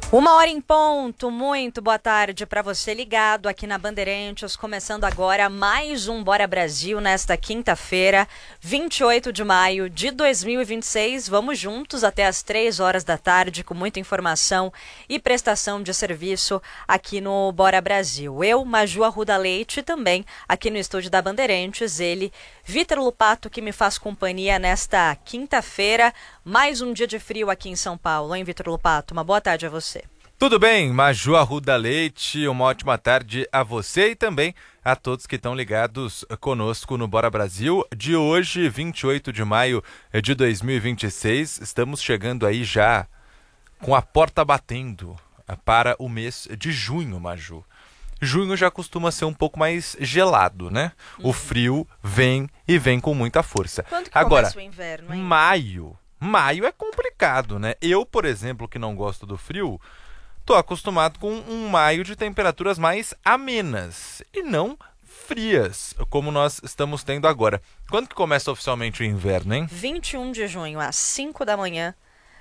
1h em ponto, muito boa tarde para você ligado aqui na Bandeirantes, começando agora mais um Bora Brasil nesta quinta-feira, 28 de maio de 2026. Vamos juntos até as 3 horas da tarde com muita informação e prestação de serviço aqui no Bora Brasil. Eu, Maju Arruda Leite, também aqui no estúdio da Bandeirantes, ele, Vitor Lupato, que me faz companhia nesta quinta-feira. Mais um dia de frio aqui em São Paulo, hein, Vitor Lupato? Uma boa tarde a você. Tudo bem, Maju Arruda Leite, uma ótima tarde a você e também a todos que estão ligados conosco no Bora Brasil de hoje, 28 de maio de 2026. Estamos chegando aí já com a porta batendo para o mês de junho, Maju. Junho já costuma ser um pouco mais gelado, né? O frio vem e vem com muita força. Quando que Agora, começa o inverno, hein? Maio é complicado, né? Eu, por exemplo, que não gosto do frio, tô acostumado com um maio de temperaturas mais amenas e não frias, como nós estamos tendo agora. Quando que começa oficialmente o inverno, hein? 21 de junho, às 5 da manhã,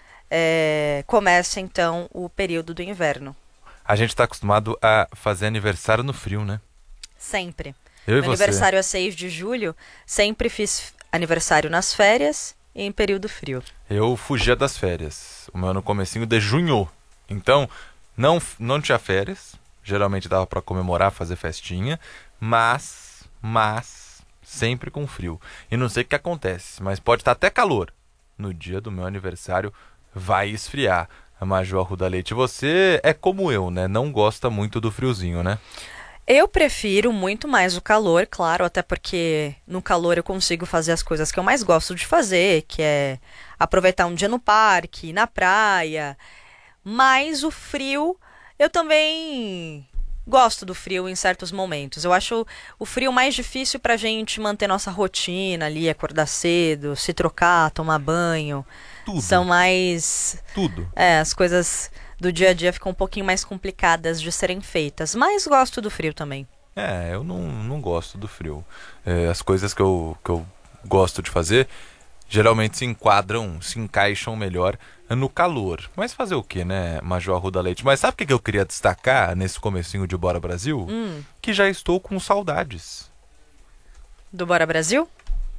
começa então o período do inverno. A gente tá acostumado a fazer aniversário no frio, né? Sempre. Eu e Meu você. aniversário é 6 de julho, sempre fiz aniversário nas férias e em período frio. Eu fugia das férias. O meu é no comecinho de junho. Então, não tinha férias. Geralmente dava para comemorar, fazer festinha. Mas, sempre com frio. E não sei o que acontece, mas pode estar até calor. No dia do meu aniversário, vai esfriar. A Maju Arruda Leite, você é como eu, né? Não gosta muito do friozinho, né? Eu prefiro muito mais o calor, claro, até porque no calor eu consigo fazer as coisas que eu mais gosto de fazer, que é aproveitar um dia no parque, na praia. Mas o frio, eu também gosto do frio em certos momentos. Eu acho o frio mais difícil pra gente manter nossa rotina ali, acordar cedo, se trocar, tomar banho. Tudo. São mais... Tudo. as coisas do dia a dia ficam um pouquinho mais complicadas de serem feitas. Mas gosto do frio também. Eu não gosto do frio. As coisas que eu gosto de fazer geralmente se encaixam melhor no calor. Mas fazer o que, né, Maju Arruda Leite? Mas sabe o que eu queria destacar nesse comecinho de Bora Brasil? Que já estou com saudades. Do Bora Brasil?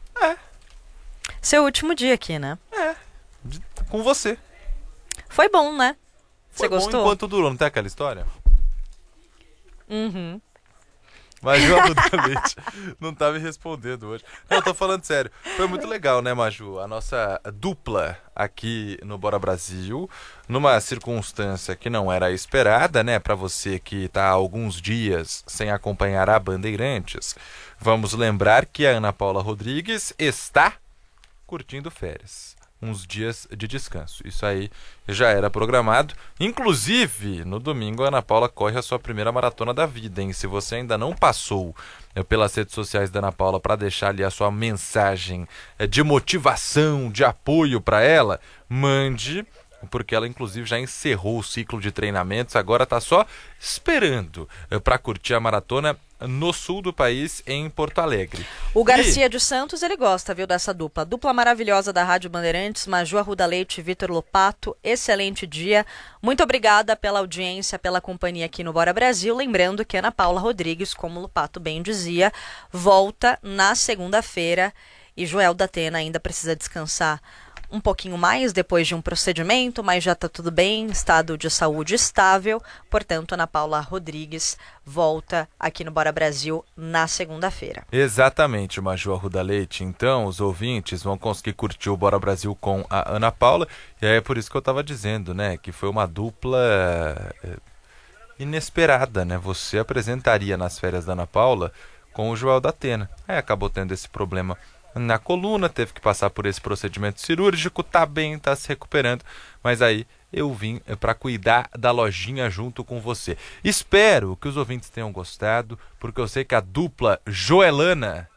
Seu último dia aqui, né? Com você. Foi bom, né? Você Foi bom gostou? enquanto durou, não tem aquela história? Uhum. Maju Arruda Leite não tá me respondendo hoje. Não, eu tô falando sério. Foi muito legal, né, Maju? A nossa dupla aqui no Bora Brasil, numa circunstância que não era esperada, né? Pra você que tá há alguns dias sem acompanhar a Bandeirantes, vamos lembrar que a Ana Paula Rodrigues está curtindo férias. Uns dias de descanso. Isso aí já era programado. Inclusive, no domingo, a Ana Paula corre a sua primeira maratona da vida, hein? Se você ainda não passou pelas redes sociais da Ana Paula para deixar ali a sua mensagem de motivação, de apoio para ela, mande, porque ela inclusive já encerrou o ciclo de treinamentos, agora está só esperando para curtir a maratona no sul do país, em Porto Alegre. O Garcia de Santos, ele gosta, viu, dessa dupla. Dupla maravilhosa da Rádio Bandeirantes, Maju Arruda Leite e Vitor Lupato. Excelente dia. Muito obrigada pela audiência, pela companhia aqui no Bora Brasil. Lembrando que Ana Paula Rodrigues, como o Lupato bem dizia, volta na segunda-feira. E Joel da Atena ainda precisa descansar um pouquinho mais depois de um procedimento, mas já está tudo bem, estado de saúde estável. Portanto, Ana Paula Rodrigues volta aqui no Bora Brasil na segunda-feira. Exatamente, Maju Arruda Leite. Então, os ouvintes vão conseguir curtir o Bora Brasil com a Ana Paula. E aí é por isso que eu estava dizendo, né, que foi uma dupla inesperada, né? Você apresentaria nas férias da Ana Paula com o Joel da Atena. Aí acabou tendo esse problema na coluna, teve que passar por esse procedimento cirúrgico, tá bem, tá se recuperando, mas aí eu vim para cuidar da lojinha junto com você. Espero que os ouvintes tenham gostado, porque eu sei que a dupla Joelana